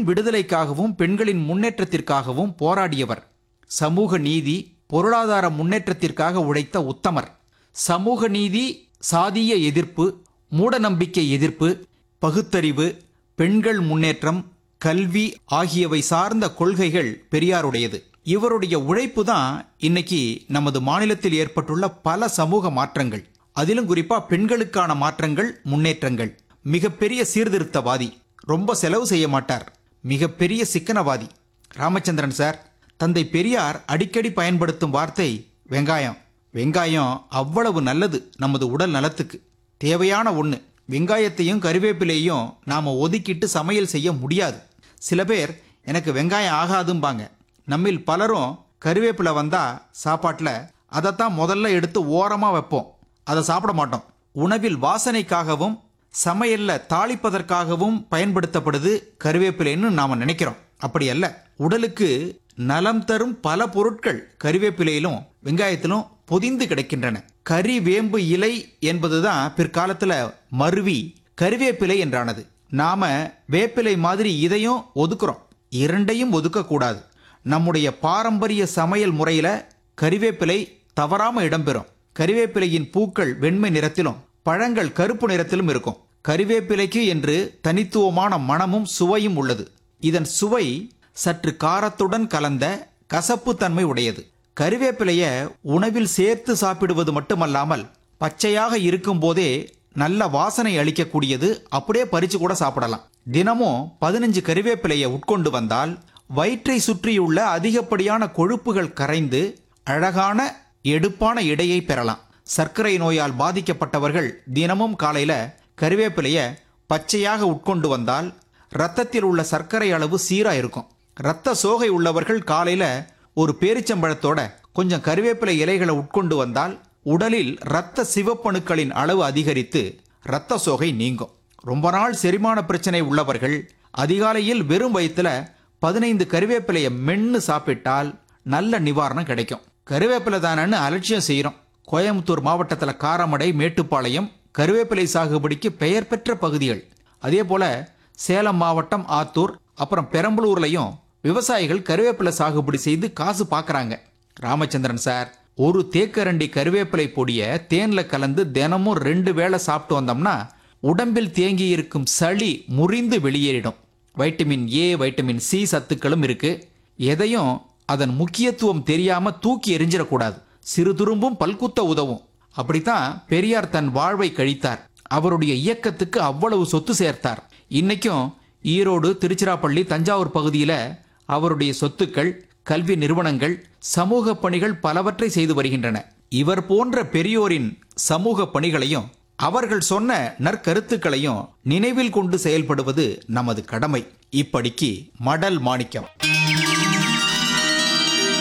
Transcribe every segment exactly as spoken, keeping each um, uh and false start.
பெண் விடுதலைக்காகவும் பெண்களின் முன்னேற்றத்திற்காகவும் போராடியவர். சமூக நீதி, பொருளாதார முன்னேற்றத்திற்காக உழைத்த உத்தமர். சமூக நீதி, சாதிய எதிர்ப்பு, மூடநம்பிக்கை எதிர்ப்பு, பகுத்தறிவு, பெண்கள் முன்னேற்றம், கல்வி ஆகியவை சார்ந்த கொள்கைகள் பெரியாருடையது. இவருடைய உழைப்பு தான் இன்னைக்கு நமது மாநிலத்தில் ஏற்பட்டுள்ள பல சமூக மாற்றங்கள், அதிலும் குறிப்பா பெண்களுக்கான மாற்றங்கள், முன்னேற்றங்கள். மிகப்பெரிய சீர்திருத்தவாதி, ரொம்ப செலவு செய்ய மாட்டார், மிகப்பெரிய சிக்கனவாதி. ராமச்சந்திரன் சார், தந்தை பெரியார் அடிக்கடி பயன்படுத்தும் வார்த்தை வெங்காயம். வெங்காயம் அவ்வளவு நல்லது நமது உடல் நலத்துக்கு, தேவையான ஒன்று. வெங்காயத்தையும் கறிவேப்பிலையும் நாம ஒதுக்கிட்டு சமையல் செய்ய முடியாது. சில பேர் எனக்கு வெங்காயம் ஆகாதும்பாங்க. நம்மில் பலரும் கறிவேப்பிலை வந்தா சாப்பாட்டில் அதைத்தான் முதல்ல எடுத்து ஓரமாக வைப்போம், அதை சாப்பிட மாட்டோம். உணவில் வாசனைக்காகவும் சமையல்ல தாளிப்பதற்காகவும் பயன்படுத்தப்படுது கறிவேப்பிலைன்னு நாம நினைக்கிறோம். அப்படி அல்ல. உடலுக்கு நலம் தரும் பல பொருட்கள் கறிவேப்பிலையிலும் வெங்காயத்திலும் பொதிந்து கிடக்கின்றன. கறி வேம்பு இலை என்பதுதான் பிற்காலத்துல மருவி கறிவேப்பிலை என்றானது. நாம வேப்பிலை மாதிரி இதையும் ஒதுக்குறோம். இரண்டையும் ஒதுக்க கூடாது. நம்முடைய பாரம்பரிய சமையல் முறையில கறிவேப்பிலை தவறாம இடம்பெறும். கறிவேப்பிலையின் பூக்கள் வெண்மை நிறத்திலும் பழங்கள் கருப்பு நிறத்திலும் இருக்கும். கறிவேப்பிலைக்கு என்று தனித்துவமான மணமும் சுவையும் உள்ளது. இதன் சுவை சற்று காரத்துடன் கலந்த கசப்பு தன்மை உடையது. கறிவேப்பிலைய உணவில் சேர்த்து சாப்பிடுவது மட்டுமல்லாமல் பச்சையாக இருக்கும் போதே நல்ல வாசனை அளிக்கக்கூடியது. அப்படியே பறிச்சு கூட சாப்பிடலாம். தினமும் பதினஞ்சு கறிவேப்பிலையை உட்கொண்டு வந்தால் வயிற்றை சுற்றியுள்ள அதிகப்படியான கொழுப்புகள் கரைந்து அழகான எடுப்பான எடையை பெறலாம். சர்க்கரை நோயால் பாதிக்கப்பட்டவர்கள் தினமும் காலையில கறிவேப்பிலைய பச்சையாக உட்கொண்டு வந்தால் இரத்தத்தில் உள்ள சர்க்கரை அளவு சீரா இருக்கும். இரத்த சோகை உள்ளவர்கள் காலையில ஒரு பேரிச்சம்பழத்தோட கொஞ்சம் கறிவேப்பிலை இலைகளை உட்கொண்டு வந்தால் உடலில் இரத்த சிவப்பணுக்களின் அளவு அதிகரித்து இரத்த சோகை நீங்கும். ரொம்ப நாள் செரிமான பிரச்சனை உள்ளவர்கள் அதிகாலையில் வெறும் வயிற்றுல பதினைந்து கறிவேப்பிலையை மென்னு சாப்பிட்டால் நல்ல நிவாரணம் கிடைக்கும். கறிவேப்பிலை தானன்னு அலட்சியம் செய்கிறோம். கோயம்புத்தூர் மாவட்டத்தில் காரமடை, மேட்டுப்பாளையம் கறிவேப்பிலை சாகுபடிக்கு பெயர் பெற்ற பகுதிகள். அதே போல சேலம் மாவட்டம் ஆத்தூர், அப்புறம் பெரம்பலூர்லையும் விவசாயிகள் கறிவேப்பிலை சாகுபடி செய்து காசு பார்க்குறாங்க. ராமச்சந்திரன் சார், ஒரு தேக்கரண்டி கறிவேப்பிலை பொடியை தேன்ல கலந்து தினமும் ரெண்டு வேளை சாப்பிட்டு வந்தோம்னா உடம்பில் தேங்கி இருக்கும் சளி முறிந்து வெளியேறிடும். வைட்டமின் ஏ, வைட்டமின் சி சத்துக்களும் இருக்கு. எதையும் அதன் முக்கியத்துவம் தெரியாம தூக்கி எரிஞ்சிடக்கூடாது. சிறு துரும்பும் பல்குத்த உதவும். அப்படித்தான் பெரியார் தன் வாழ்வை கழித்தார். அவருடைய இயக்கத்துக்கு அவ்வளவு சொத்து சேர்த்தார். இன்னைக்கும் ஈரோடு, திருச்சிராப்பள்ளி, தஞ்சாவூர் பகுதியில் அவருடைய சொத்துக்கள், கல்வி நிறுவனங்கள், சமூக பணிகள் பலவற்றை செய்து வருகின்றன. இவர் போன்ற பெரியோரின் சமூக பணிகளையும் அவர்கள் சொன்ன நற்கருத்துக்களையும் நினைவில் கொண்டு செயல்படுவது நமது கடமை. இப்படிக்கு மடல் மாணிக்கம்.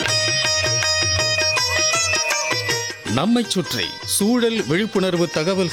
நம்மைச் சுற்றி சூழல் விழிப்புணர்வு தகவல்